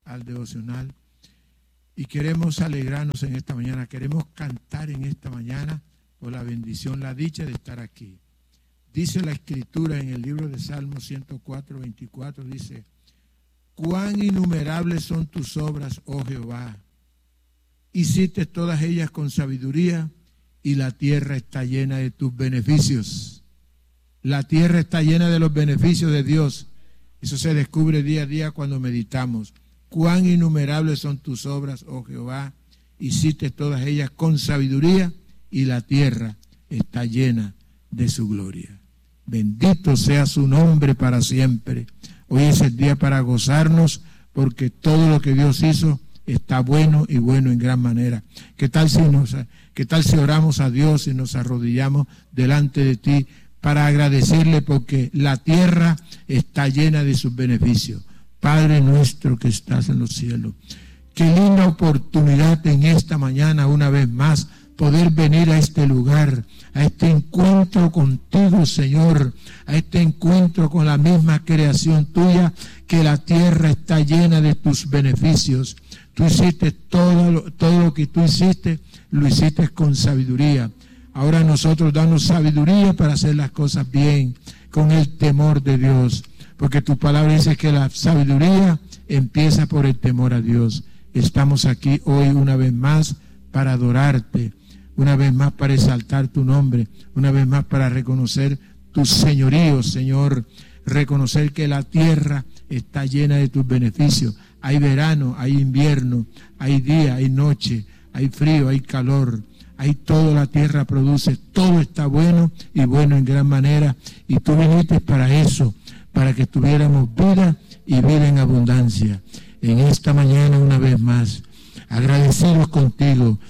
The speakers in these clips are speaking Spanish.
al devocional y queremos alegrarnos en esta mañana, queremos cantar en esta mañana por la bendición, la dicha de estar aquí. Dice la Escritura en el libro de Salmos 104, 24, dice: cuán innumerables son tus obras, oh Jehová. Hiciste todas ellas con sabiduría y la tierra está llena de tus beneficios. La tierra está llena de los beneficios de Dios. Eso se descubre día a día cuando meditamos. Cuán innumerables son tus obras, oh Jehová. Hiciste todas ellas con sabiduría y la tierra está llena de su gloria. Bendito sea su nombre para siempre. Hoy es el día para gozarnos porque todo lo que Dios hizo está bueno y bueno en gran manera. ¿Qué tal si oramos a Dios y nos arrodillamos delante de ti para agradecerle porque la tierra está llena de sus beneficios? Padre nuestro que estás en los cielos, qué linda oportunidad en esta mañana una vez más poder venir a este lugar, a este encuentro contigo, Señor, a este encuentro con la misma creación tuya, que la tierra está llena de tus beneficios. Tú hiciste todo lo que tú hiciste, lo hiciste con sabiduría. Ahora nosotros danos sabiduría para hacer las cosas bien, con el temor de Dios, porque tu palabra dice que la sabiduría empieza por el temor a Dios. Estamos aquí hoy una vez más para adorarte, una vez más para exaltar tu nombre, una vez más para reconocer tu señorío, Señor, reconocer que la tierra está llena de tus beneficios. Hay verano, hay invierno, hay día, hay noche, hay frío, hay calor, hay todo, la tierra produce, todo está bueno y bueno en gran manera, y tú viniste para eso, para que tuviéramos vida y vida en abundancia. En esta mañana una vez más, agradecidos contigo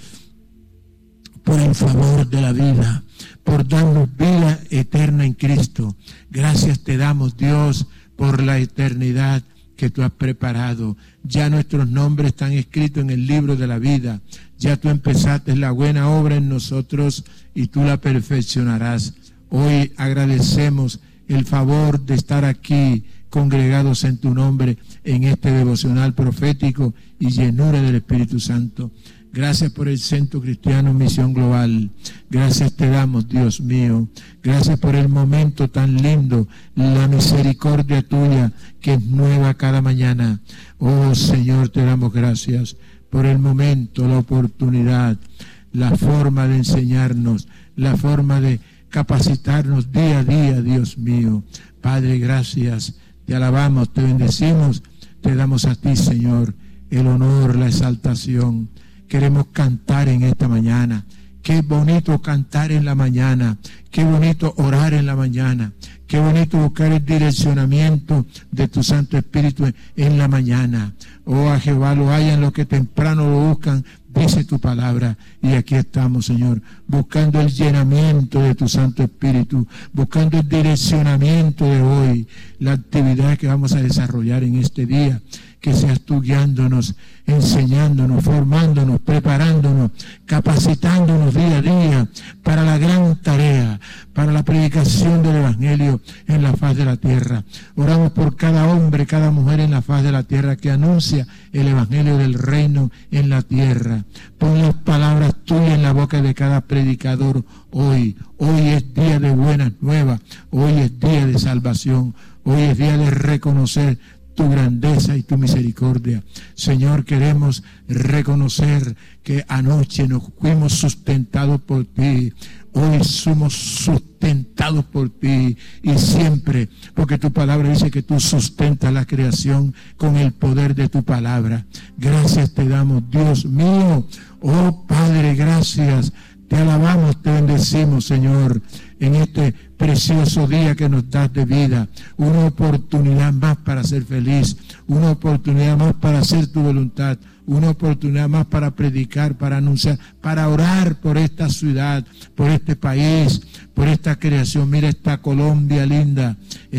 por el favor de la vida, por darnos vida eterna en Cristo. Gracias te damos, Dios, por la eternidad que tú has preparado. Ya nuestros nombres están escritos en el libro de la vida. Ya tú empezaste la buena obra en nosotros y tú la perfeccionarás. Hoy agradecemos el favor de estar aquí congregados en tu nombre en este devocional profético y llenura del Espíritu Santo. Gracias por el Centro Cristiano Misión Global. Gracias te damos, Dios mío. Gracias por el momento tan lindo, la misericordia tuya que es nueva cada mañana. Oh Señor, te damos gracias por el momento, la oportunidad, la forma de enseñarnos, la forma de capacitarnos día a día, Dios mío. Padre, gracias. Te alabamos, te bendecimos, te damos a ti, Señor, el honor, la exaltación. Queremos cantar en esta mañana. Qué bonito cantar en la mañana. Qué bonito orar en la mañana. Qué bonito buscar el direccionamiento de tu Santo Espíritu en la mañana. Oh, a Jehová lo hallan los que temprano lo buscan, dice tu palabra. Y aquí estamos, Señor, buscando el llenamiento de tu Santo Espíritu, buscando el direccionamiento de hoy, la actividad que vamos a desarrollar en este día. Que seas tú guiándonos, enseñándonos, formándonos, preparándonos, capacitándonos día a día para la gran tarea, para la predicación del Evangelio en la faz de la tierra. Oramos por cada hombre, cada mujer en la faz de la tierra que anuncia el Evangelio del reino en la tierra. Pon las palabras tuyas en la boca de cada predicador hoy. Hoy es día de buenas nuevas, hoy es día de salvación, hoy es día de reconocer tu grandeza y tu misericordia. Señor, queremos reconocer que anoche nos fuimos sustentados por ti. Hoy somos sustentados por ti y siempre, porque tu palabra dice que tú sustentas la creación con el poder de tu palabra. Gracias te damos, Dios mío. Oh Padre, gracias. Te alabamos, te bendecimos, Señor, en este precioso día que nos das de vida. Una oportunidad más para ser feliz, una oportunidad más para hacer tu voluntad, una oportunidad más para predicar, para anunciar, para orar por esta ciudad, por este país, por esta creación. Mira esta Colombia linda,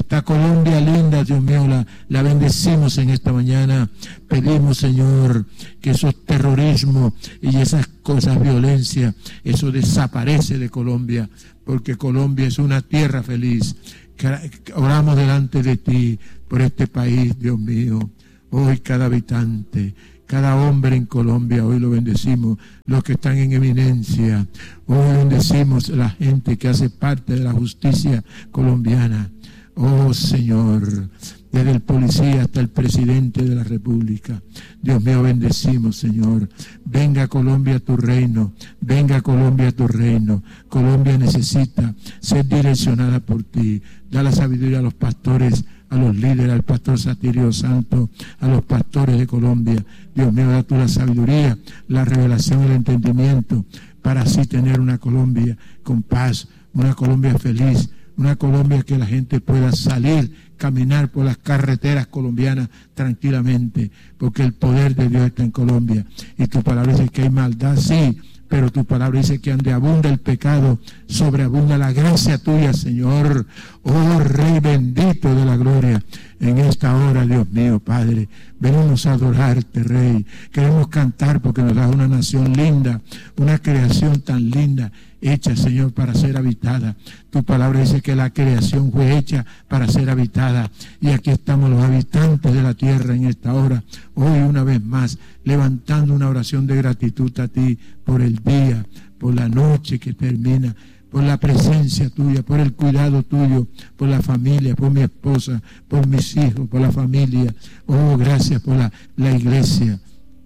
Dios mío, la bendecimos en esta mañana. Pedimos, Señor, que esos terrorismos y esas cosas, violencia, eso desaparece de Colombia, porque Colombia es una tierra feliz. Oramos delante de ti por este país, Dios mío. Hoy cada habitante, cada hombre en Colombia, hoy lo bendecimos. Los que están en eminencia, hoy bendecimos a la gente que hace parte de la justicia colombiana. Oh Señor, desde el policía hasta el presidente de la República. Dios mío, bendecimos, Señor. Venga Colombia a tu reino, venga Colombia a tu reino. Colombia necesita ser direccionada por ti. Da la sabiduría a los pastores, a los líderes, al pastor Satirio Santo, a los pastores de Colombia. Dios mío, da tú la sabiduría, la revelación, el entendimiento, para así tener una Colombia con paz, una Colombia feliz, una Colombia que la gente pueda salir, caminar por las carreteras colombianas tranquilamente, porque el poder de Dios está en Colombia. Y tu palabra dice que hay maldad, sí, pero tu palabra dice que donde abunda el pecado, sobreabunda la gracia tuya, Señor. Oh Rey bendito de la gloria, en esta hora, Dios mío, Padre, venimos a adorarte, Rey. Queremos cantar porque nos das una nación linda, una creación tan linda, hecha, Señor, para ser habitada. Tu palabra dice que la creación fue hecha para ser habitada. Y aquí estamos los habitantes de la tierra en esta hora, hoy una vez más, levantando una oración de gratitud a ti por el día, por la noche que termina, por la presencia tuya, por el cuidado tuyo, por la familia, por mi esposa, por mis hijos, por la familia. Oh, gracias por la iglesia.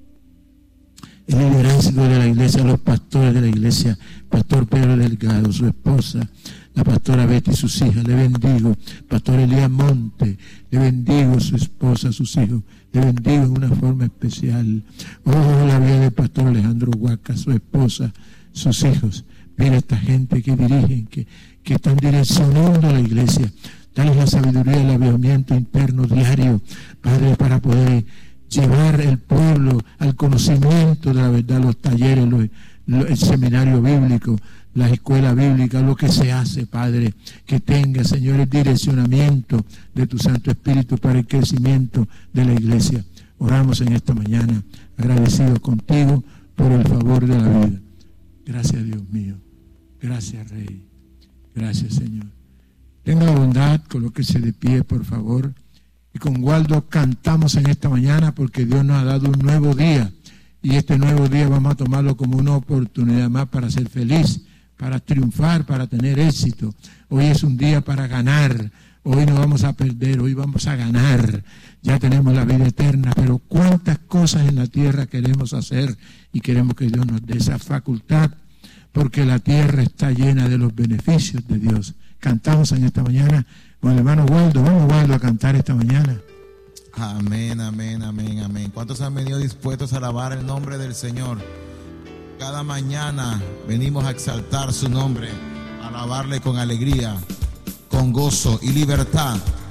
El liderazgo de la iglesia, los pastores de la iglesia, Pastor Pedro Delgado, su esposa, la pastora Betty y sus hijas, le bendigo. Pastor Elías Monte, le bendigo, su esposa, sus hijos, le bendigo en una forma especial. Oh, la vida del pastor Alejandro Huaca, su esposa, sus hijos. Mira esta gente que dirigen, que están direccionando la iglesia. Dale la sabiduría, el avivamiento interno diario, Padre, para poder llevar el pueblo al conocimiento de la verdad, los talleres, el seminario bíblico, la escuela bíblica, lo que se hace, Padre, que tenga, Señor, el direccionamiento de tu Santo Espíritu para el crecimiento de la iglesia. Oramos en esta mañana, agradecidos contigo por el favor de la vida. Gracias, Dios mío. Gracias, Rey. Gracias, Señor. Tenga la bondad, colóquese de pie, por favor. Y con Waldo cantamos en esta mañana porque Dios nos ha dado un nuevo día. Y este nuevo día vamos a tomarlo como una oportunidad más para ser feliz, para triunfar, para tener éxito. Hoy es un día para ganar. Hoy no vamos a perder, hoy vamos a ganar. Ya tenemos la vida eterna, pero cuántas cosas en la tierra queremos hacer y queremos que Dios nos dé esa facultad, porque la tierra está llena de los beneficios de Dios. Cantamos en esta mañana con el hermano Waldo. Vamos, Waldo, a cantar esta mañana. Amén, amén, amén, amén. ¿Cuántos han venido dispuestos a alabar el nombre del Señor? Cada mañana venimos a exaltar su nombre, a alabarle con alegría, con gozo y libertad.